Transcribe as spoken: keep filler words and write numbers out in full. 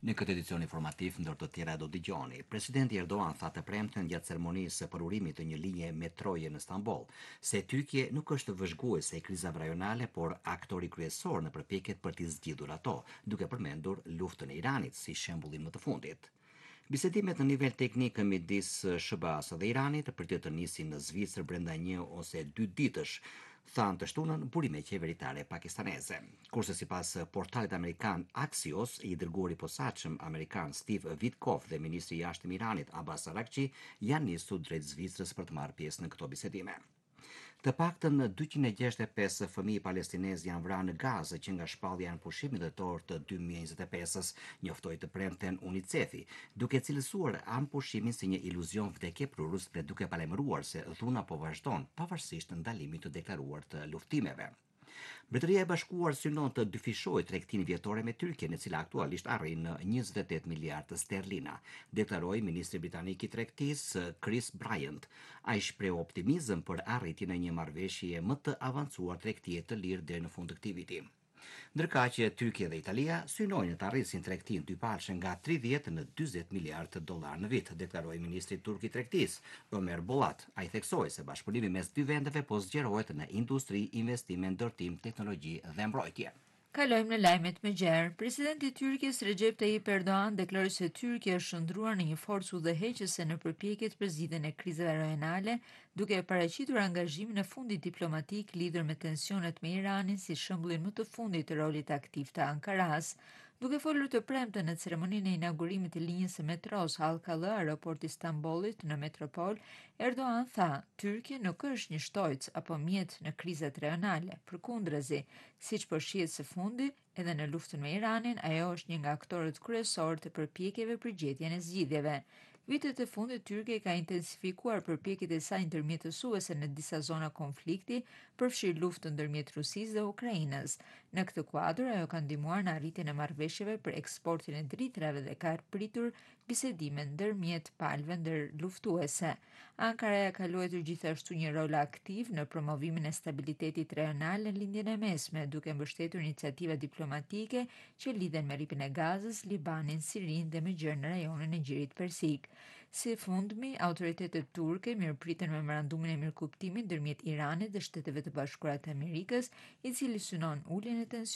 Në këtë edicion informativ, ndër të tjera do dëgjoni, presidenti Erdogan tha të premten gjatë ceremonisë për urimit të një linje metroje në Stamboll, se Tyrkje nuk është vëzhguese e krizave rajonale, por aktori kryesor në përpjekjet për t'i zgjidhur ato, duke përmendur luftën e Iranit si shembullin më të fundit. Bisedimet në nivel teknik midis S B A-s dhe Iranit për të të nisin në Zvicër brenda një ose dy ditësh, thanë të shtunën burime qeveritare pakistaneze. Kurse sipas portalit amerikan Axios, i dërguari i posaçëm amerikan Steve Witkoff dhe ministri i jashtëm i Iranit Abbas Araghchi janë nisur drejt Zvicrës për të marrë pjesë në këto bisedime. Të paktën dyqind e gjashtëdhjetë e pesë fëmijë palestinezë janë vrarë në Gazë që nga shpallja në pushimin dhjetor të dy mijë e njëzet e pesës, njoftoi të premten UNICEF-i, duke cilësuar anë pushimin si një iluzion vdekjeprurës dhe duke palemëruar se dhuna po vazhdon pavarësisht ndalimit të deklaruar të luftimeve. Mbretëria e Bashkuar synon të dyfishojë tregtinë vjetore me Tyrkjen, e cila aktualisht arrin në njëzet e tetë miliardë sterlina, deklaroi ministri britanik i tregtisë Chris Bryant. Ai shpreu optimizëm për arritjen e një marrëveshje më të avancuar tregtie të lirë deri në fund të këtij viti. Ndërkaq që Tyrkia dhe Italia synojnë të arrisin tregtinë dypalëshe nga tridhjetë në dyzet miliardë dollar në vit, deklaroi ministri turk i tregtisë, Ömer Bolat. Ai theksoi se bashkëpunimi mes dy vendeve po zgjerohet në industri, investime, ndërtim, teknologji dhe mbrojtje. Kalojmë në lajmet me gjerë. Presidenti i Tyrkisë Recep Tayyip Erdogan deklaroi se Tyrkia është shndruar në një forcë udhëheqëse në përpjekjet për zgjidhjen e krizave rajonale, duke paraqitur angazhimin e fundit diplomatik lidhur me tensionet me Iranin si shembullin më të fundit të rolit aktiv të Ankaras. Duke folur të premten në ceremoninë e inaugurimit të linjës së metros Halkalı aeroporti Stambollit në metropol, Erdogan tha: "Tyrkia nuk është një shtojc apo mjet në krizat rajonale, përkundrazi, siç po shihet së fundi, edhe në luftën me Iranin, ajo është një nga aktorët kryesor të përpjekjeve për gjetjen e zgjidhjeve." Vitet e fundit Tyrkia ka intensifikuar përpjekjet e saj ndërmjetësuese në disa zona konflikti, përfshirë luftën ndërmjet Rusisë dhe Ukrainës. Në këtë kuadër, ajo ka ndihmuar në arritjen e marrëveshjeve për eksportin e dritarave dhe ka pritur bisedime ndërmjet palëve ndërluftuese. Ankara ka luajtur gjithashtu një rol aktiv në promovimin e stabilitetit rajonal në lindjen e mesme, duke mbështetur iniciativa diplomatike që lidhen me rripin e Gazës, Libanin, Sirinë dhe me gjërë në rajonin e Gjirit Persik. Si fundmi, autoritetet turke mirëpritën memorandumin e mirëkuptimit ndërmjet Iranit dhe Shteteve të Bashkuara të Amerikës, i cili synon uljen e tensionit